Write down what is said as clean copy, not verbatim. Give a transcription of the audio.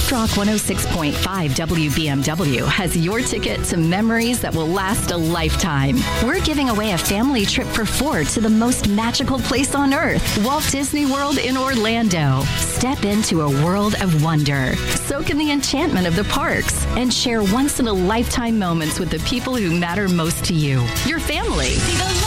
Soft Rock 106.5 WBMW has your ticket to memories that will last a lifetime. We're giving away a family trip for 4 to the most magical place on earth, Walt Disney World in Orlando. Step into a world of wonder. Soak in the enchantment of the parks and share once-in-a-lifetime moments with the people who matter most to you, your family.